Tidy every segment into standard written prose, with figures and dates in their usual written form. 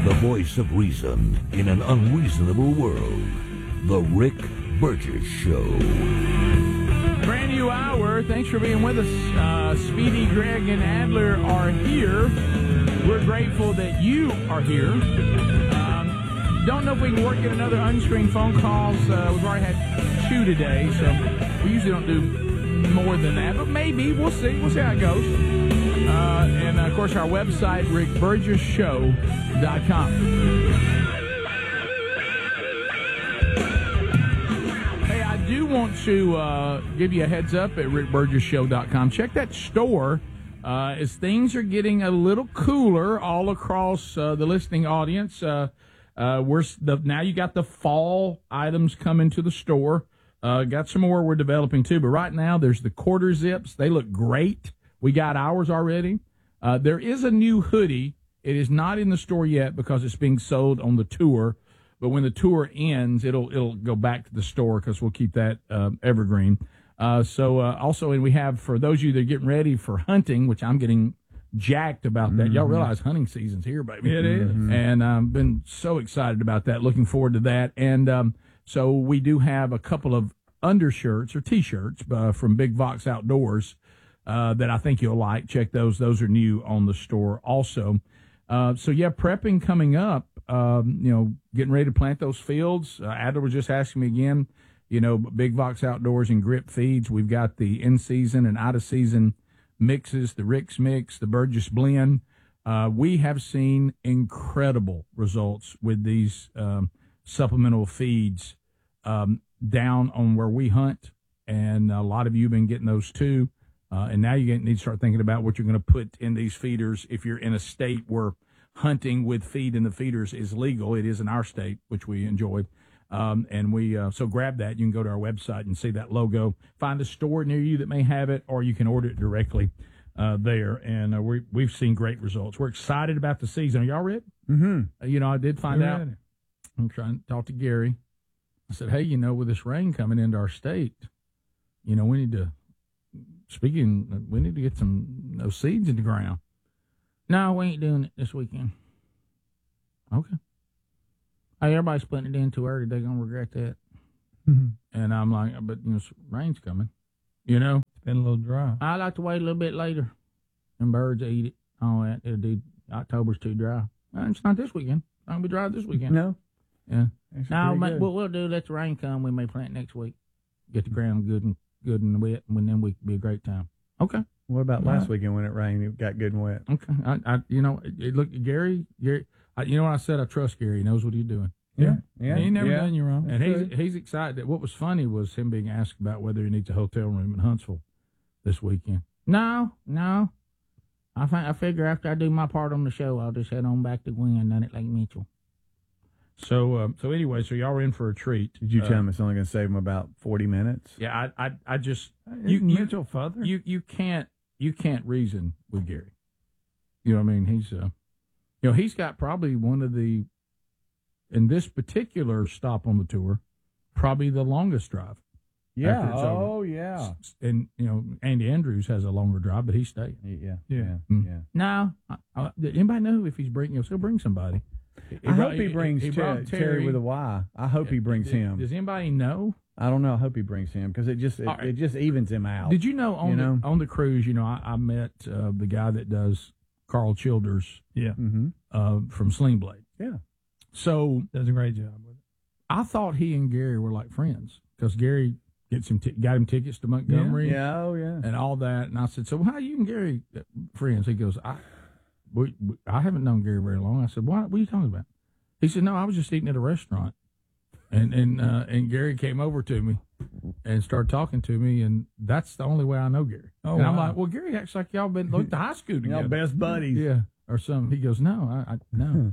the voice of reason in an unreasonable world. The Rick Burgess Show. Brand new hour. Thanks for being with us. Speedy, Greg, and Adler are here. We're grateful that you are here. Don't know if we can work in another unscreened phone calls. We've already had 2 today, so we usually don't do more than that, but maybe. We'll see. We'll see how it goes. And, of course, our website, rickburgessshow.com. Hey, I do want to give you a heads up at rickburgessshow.com. Check that store as things are getting a little cooler all across the listening audience. Now you got the fall items coming to the store. Got some more we're developing too, but right now there's the quarter zips. They look great. We got ours already. There is a new hoodie. It is not in the store yet because it's being sold on the tour. But when the tour ends, it'll go back to the store because we'll keep that evergreen. Also, and we have, for those of you that are getting ready for hunting, which I'm getting jacked about that. Y'all realize hunting season's here, baby. It is. And I've been so excited about that, looking forward to that. And so we do have a couple of undershirts or T-shirts from Big Vox Outdoors that I think you'll like. Check those. Those are new on the store also. Prepping coming up, getting ready to plant those fields. Adler was just asking me again, Big Vox Outdoors and Grip Feeds. We've got the in-season and out-of-season mixes, the Rick's Mix, the Burgess Blend. We have seen incredible results with these supplemental feeds down on where we hunt, and a lot of you have been getting those too. And now you need to start thinking about what you're going to put in these feeders if you're in a state where hunting with feed in the feeders is legal. It is in our state, which we enjoy. So grab that. You can go to our website and see that logo. Find a store near you that may have it, or you can order it directly there. And we've seen great results. We're excited about the season. Are y'all ready? Mm-hmm. I did find out. Ready. I'm trying to talk to Gary. I said, hey, with this rain coming into our state, we need to get those seeds in the ground. No, we ain't doing it this weekend. Okay. Hey, everybody's putting it in too early. They're going to regret that. Mm-hmm. And I'm like, but, rain's coming. It's been a little dry. I like to wait a little bit later. And birds eat it. All that. October's too dry. It's not this weekend. It's not going to be dry this weekend. No. Yeah. Now, what we'll do, let the rain come. We may plant next week. Get the ground good and wet, and then we can be a great time. Okay. What about last weekend when it rained? It got good and wet. Okay. Look, Gary. What I said? I trust Gary. He knows what he's doing. Yeah. He ain't never done you wrong. That's And he's excited. What was funny was him being asked about whether he needs a hotel room in Huntsville this weekend. No. I figure after I do my part on the show, I'll just head on back to Gwen down at Lake Mitchell. So anyway, so y'all are in for a treat. Did you tell him it's only going to save him about 40 minutes? Yeah, I just Mitchell further. You can't reason with Gary. You know what I mean? He's he's got probably one of the, in this particular stop on the tour, probably the longest drive. Yeah. Oh, yeah. And Andy Andrews has a longer drive, but he's staying. Yeah. No, anybody know if he'll bring somebody? I hope he brings Terry with a Y. I hope he brings him. Does anybody know? I don't know. I hope he brings him because it just evens him out. Did you know on the cruise? I met the guy that does Carl Childers. Yeah. From Sling Blade. Yeah. So does a great job with it. I thought he and Gary were like friends because Gary got him tickets to Montgomery. Yeah. Oh yeah. And all that. And I said, so how are you and Gary friends? He goes, I haven't known Gary very long. I said, what are you talking about? He said, no, I was just eating at a restaurant. And Gary came over to me and started talking to me, and that's the only way I know Gary. Oh, and I'm like, well, Gary acts like y'all been to high school together. Y'all best buddies. Yeah, or something. He goes, no, I no.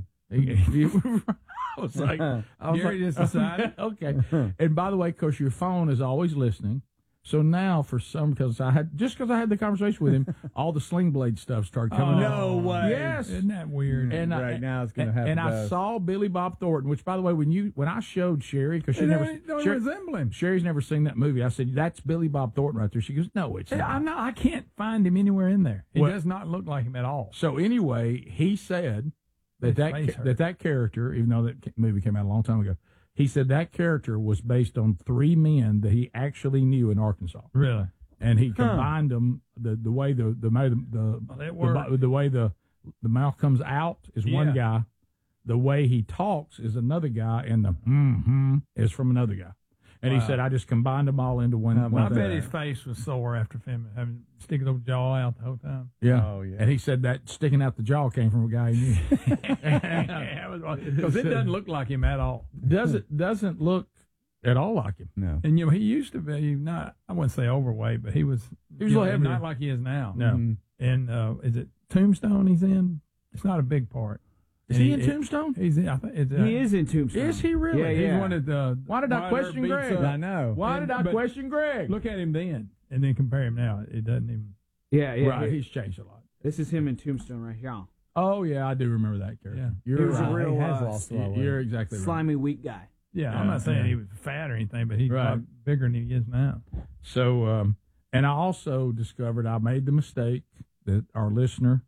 I was like, Gary just decided. Okay. And by the way, of course, your phone is always listening. So now, because I had the conversation with him, all the Sling Blade stuff started coming out. No way! Yes, isn't that weird? And right now it's going to happen. And I saw Billy Bob Thornton, which, by the way, when I showed Sherry, because she don't resemble him. Sherry's never seen that movie. I said, "That's Billy Bob Thornton right there." She goes, "No, it's not." I can't find him anywhere in there. He does not look like him at all. So anyway, he said that character, even though that movie came out a long time ago, he said that character was based on 3 men that he actually knew in Arkansas. Really? And he combined them the way the way the mouth comes out is one guy, the way he talks is another guy, and the is from another guy. And he said, I just combined them all into one. I bet his face was sore after having sticking the jaw out the whole time. Yeah. Oh, yeah. And he said that sticking out the jaw came from a guy he knew. Because it doesn't look like him at all. Doesn't look at all like him. No. And he used to be I wouldn't say overweight, but he was not like he is now. No. Mm-hmm. And is it Tombstone he's in? It's not a big part. Is he in Tombstone? He's in. I think he is in Tombstone. Is he really? Yeah. He's one of the. Why did I question Greg? I know. Why did I question Greg? Look at him then, and then compare him now. It doesn't even. Yeah. Right. He's changed a lot. This is him in Tombstone right here. Oh yeah, I do remember that character. Yeah. He was right. a real You're exactly right. Slimy, weak guy. Yeah, I'm not saying he was fat or anything, but he's a lot bigger than he is now. So, and I also discovered I made the mistake that our listener,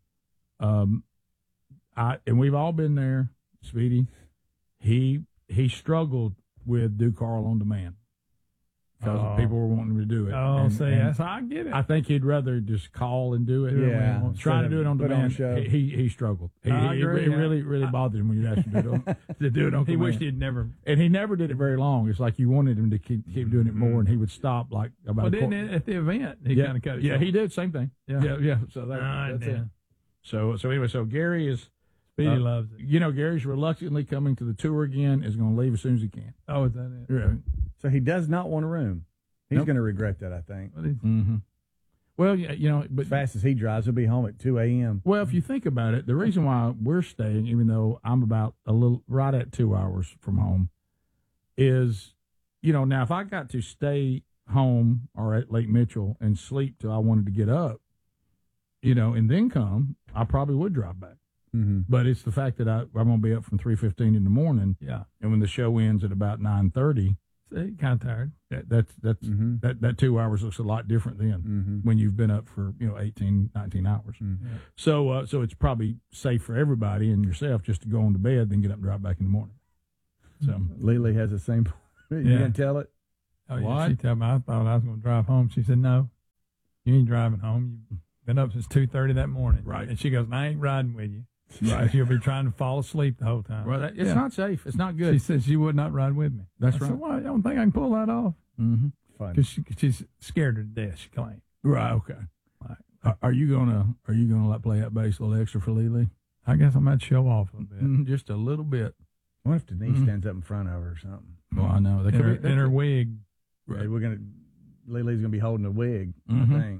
and we've all been there, Speedy. He struggled with Do Carl on Demand because people were wanting him to do it. Oh, yes, I get it. I think he'd rather just call and do it. Yeah, trying to do it on demand. He struggled. It really bothered him when you asked him to do it on demand. He wished he'd never. And he never did it very long. It's like you wanted him to keep doing it more, and he would stop like about. Well, at the event, he kind of cut it. Yeah, he did same thing. Yeah. So that's it. So anyway, Gary is. Speedy loves it. You know, Gary's reluctantly coming to the tour again. Is going to leave as soon as he can. Oh, is that it? Yeah. So he does not want a room. He's going to regret that, I think. Well, you know, but as fast as he drives, he'll be home at 2 a.m. Well, if you think about it, the reason why we're staying, even though I'm about right at 2 hours from home, is, you know, now if I got to stay home or at Lake Mitchell and sleep till I wanted to get up, you know, and then come, I probably would drive back. Mm-hmm. But it's the fact that I'm going to be up from 3:15 in the morning. Yeah. And when the show ends at about 9:30, kind of tired. That 2 hours looks a lot different then when you've been up for 18, 19 hours. Mm-hmm. Yeah. So it's probably safe for everybody and yourself just to go on to bed, then get up and drive back in the morning. So Lily has the same. You didn't tell it. Oh yeah. She told me I thought I was going to drive home. She said, "No, you ain't driving home. You've been up since 2:30 that morning." Right. And she goes, "I ain't riding with you." Right. You'll be trying to fall asleep the whole time. Well, it's not safe. It's not good. She said she would not ride with me. That's right. right. Well, I don't think I can pull that off. Mm-hmm. Fun. Because she's scared to death, she claimed. Right. Okay. Right. Are you gonna like play that bass a little extra for Lily? I guess I might show off a bit. Just a little bit. What if Denise stands up in front of her or something? Well, I know. In her wig. Right. Lily's gonna be holding a wig. I think.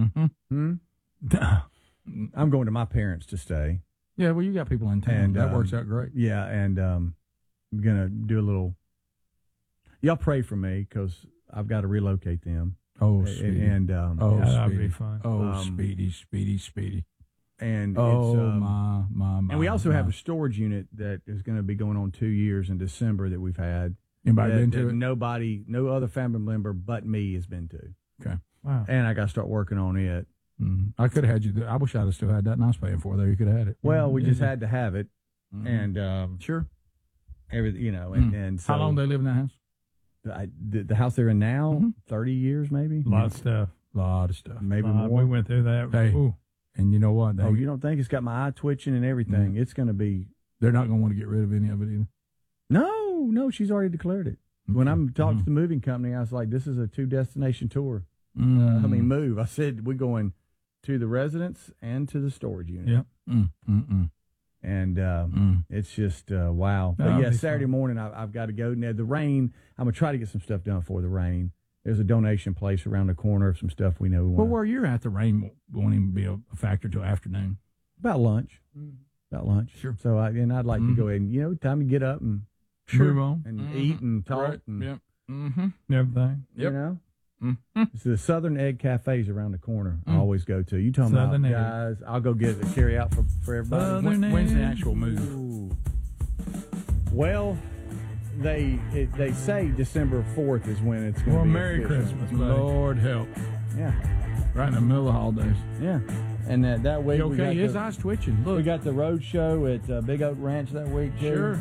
I'm going to my parents to stay. Yeah, well, you got people in town. And that works out great. Yeah, and I'm going to do a little. Y'all pray for me because I've got to relocate them. Oh, Speedy. And that'd be fun. Oh, Speedy. And my. And we also have a storage unit that is going to be going on 2 years in December that we've had. Anybody been to it? Nobody, no other family member but me has been to. Okay. Wow. And I got to start working on it. I could have had you. I wish I'd have still had that, and I was paying for it. There, you could have had it. Well, we just had to have it, and sure, everything, and so how long do they live in that house? The house they're in now, 30 years maybe. A lot of stuff, maybe more. We went through that. Hey, and you know what? You don't think it's got my eye twitching and everything? It's going to be. They're not going to want to get rid of any of it either. No, she's already declared it. When I'm talking to the moving company, I was like, "This is a 2-destination tour." Move. I said we're going to the residence and to the storage unit. Yeah. And it's just wow. But Saturday morning I've got to go. Now the rain, I'm gonna try to get some stuff done for the rain. There's a donation place around the corner of some stuff we know. Well, where you're at, the rain won't even be a factor till afternoon. About lunch. Sure. So I'd like to go ahead and time to get up and move on and eat and talk and everything. You know. It's the Southern Egg Cafes around the corner. I always go to. You talking Southern about guys? I'll go get it, carry out for everybody. When's the actual move? Ooh. Well, they say December 4th is when it's going to be. Merry Christmas, buddy. Lord help. Yeah. Right in the middle of the holidays. Yeah. And that week You we okay? got His eyes twitching. Look. we got the road show at Big Oak Ranch that week too. Sure.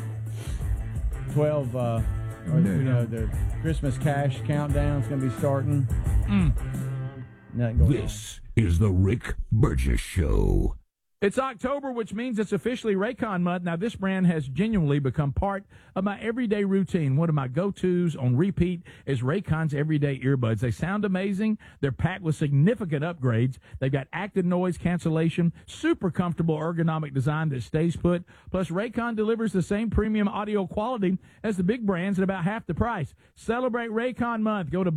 12, the Christmas cash countdown's going to be starting. Nothing going This is the Rick Burgess Show. It's October, which means it's officially Raycon month. Now, this brand has genuinely become part of my everyday routine. One of my go-tos on repeat is Raycon's everyday earbuds. They sound amazing. They're packed with significant upgrades. They've got active noise cancellation, super comfortable ergonomic design that stays put. Plus, Raycon delivers the same premium audio quality as the big brands at about half the price. Celebrate Raycon month. Go to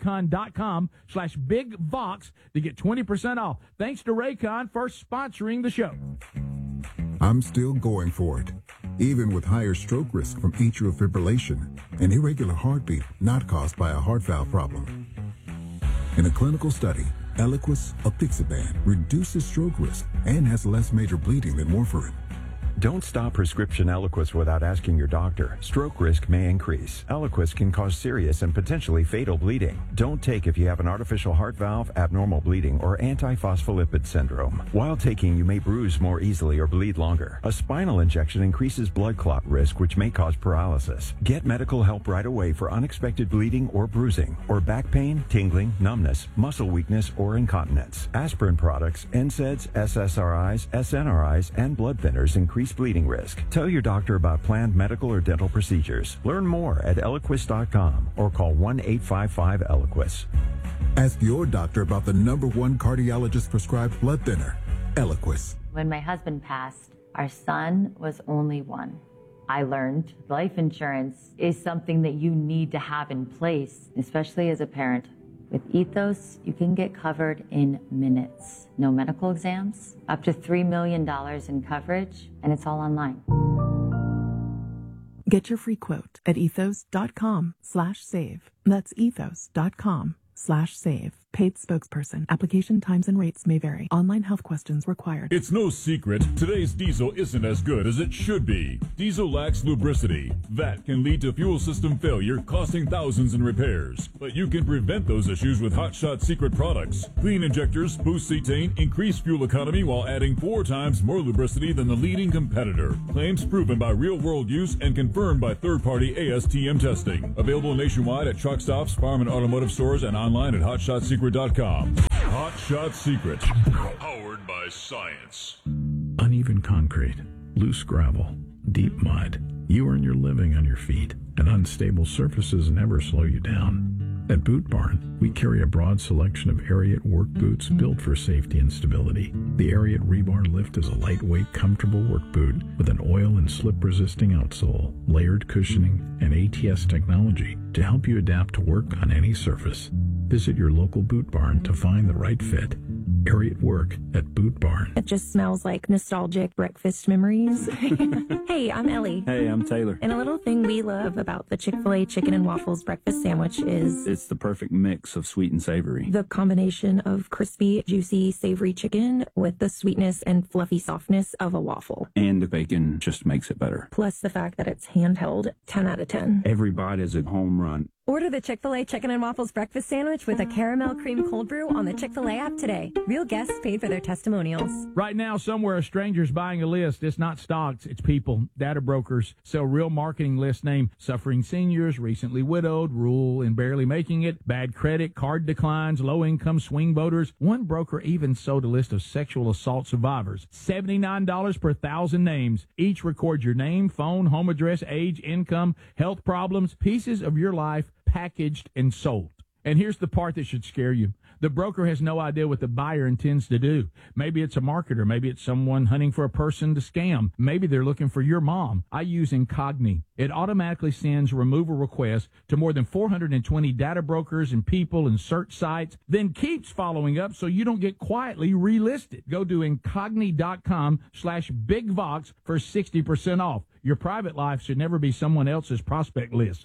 buyraycon.com/BigVox to get 20% off. Thanks to Raycon for sponsoring the show. I'm still going for it, even with higher stroke risk from atrial fibrillation, an irregular heartbeat not caused by a heart valve problem. In a clinical study, Eliquis apixaban reduces stroke risk and has less major bleeding than warfarin. Don't stop prescription Eliquis without asking your doctor. Stroke risk may increase. Eliquis can cause serious and potentially fatal bleeding. Don't take if you have an artificial heart valve, abnormal bleeding, or antiphospholipid syndrome. While taking, you may bruise more easily or bleed longer. A spinal injection increases blood clot risk, which may cause paralysis. Get medical help right away for unexpected bleeding or bruising, or back pain, tingling, numbness, muscle weakness, or incontinence. Aspirin products, NSAIDs, SSRIs, SNRIs, and blood thinners increase bleeding risk. Tell your doctor about planned medical or dental procedures. Learn more at Eliquis.com or call 1-855-ELIQUIS. Ask your doctor about the #1 cardiologist prescribed blood thinner, Eliquis. When my husband passed, our son was only 1. I learned life insurance is something that you need to have in place, especially as a parent. With Ethos, you can get covered in minutes. No medical exams, up to $3 million in coverage, and it's all online. Get your free quote at ethos.com/save. That's ethos.com/save. Paid spokesperson. Application times and rates may vary. Online health questions required. It's no secret today's diesel isn't as good as it should be. Diesel lacks lubricity. That can lead to fuel system failure, costing thousands in repairs. But you can prevent those issues with Hot Shot Secret products. Clean injectors, boost cetane, increase fuel economy while adding 4 times more lubricity than the leading competitor. Claims proven by real-world use and confirmed by third-party ASTM testing. Available nationwide at truck stops, farm and automotive stores, and online at hotshotsecret.com. Hot Shot Secret, powered by science. Uneven concrete, loose gravel, deep mud. You earn your living on your feet, and unstable surfaces never slow you down. At Boot Barn, we carry a broad selection of Ariat work boots built for safety and stability. The Ariat Rebar Lift is a lightweight, comfortable work boot with an oil and slip-resisting outsole, layered cushioning, and ATS technology to help you adapt to work on any surface. Visit your local Boot Barn to find the right fit. Ariat Work at Boot Barn. It just smells like nostalgic breakfast memories. Hey, I'm Ellie. Hey, I'm Taylor. And a little thing we love about the Chick-fil-A chicken and waffles breakfast sandwich is it's the perfect mix of sweet and savory. The combination of crispy, juicy, savory chicken with the sweetness and fluffy softness of a waffle. And the bacon just makes it better. Plus the fact that it's handheld, 10 out of 10. Every bite is a home run. Order the Chick-fil-A Chicken and Waffles breakfast sandwich with a caramel cream cold brew on the Chick-fil-A app today. Real guests paid for their testimonials. Right now, somewhere a stranger's buying a list. It's not stocks, it's people. Data brokers sell real marketing lists named suffering seniors, recently widowed, rural and barely making it, bad credit, card declines, low-income swing voters. One broker even sold a list of sexual assault survivors. $79 per 1,000 names. Each records your name, phone, home address, age, income, health problems, pieces of your life, packaged and sold. And here's the part that should scare you. The broker has no idea what the buyer intends to do. Maybe it's a marketer. Maybe it's someone hunting for a person to scam. Maybe they're looking for your mom. I use Incogni. It automatically sends removal requests to more than 420 data brokers and people and search sites, then keeps following up so you don't get quietly relisted. Go to Incogni.com/BigVox for 60% off. Your private life should never be someone else's prospect list.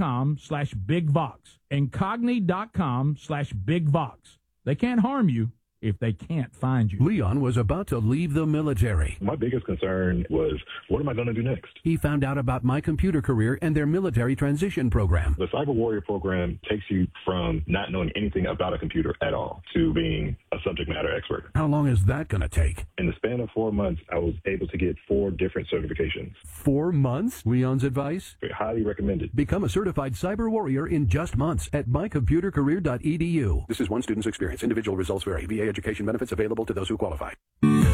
Incogni.com/BigVox. Incogni.com/BigVox. They can't harm you. if they can't find you. Leon was about to leave the military. My biggest concern was, what am I going to do next? He found out about My Computer Career and their military transition program. The Cyber Warrior program takes you from not knowing anything about a computer at all to being a subject matter expert. How long is that going to take? In the span of 4 months, I was able to get 4 different certifications. 4 months? Leon's advice? Highly recommended. Become a certified cyber warrior in just months at mycomputercareer.edu. This is one student's experience. Individual results vary. VA education benefits available to those who qualify.